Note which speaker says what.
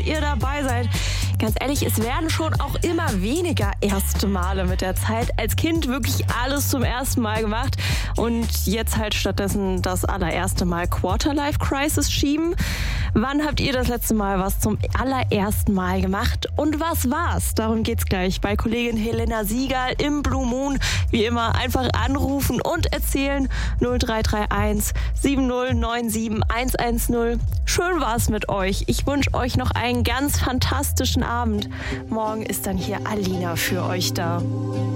Speaker 1: ihr dabei seid. Ganz ehrlich, es werden schon auch immer weniger erste Male mit der Zeit. Als Kind wirklich alles zum ersten Mal gemacht und jetzt halt stattdessen das allererste Mal Quarter-Life-Crisis schieben. Wann habt ihr das letzte Mal was zum allerersten Mal gemacht und was war's? Darum geht's gleich bei Kollegin Helena Siegal im Blue Moon. Wie immer einfach anrufen und erzählen 0331 7097 110. Schön war's mit euch. Ich wünsche euch noch einen ganz fantastischen Abend. Morgen ist dann hier Alina für euch da.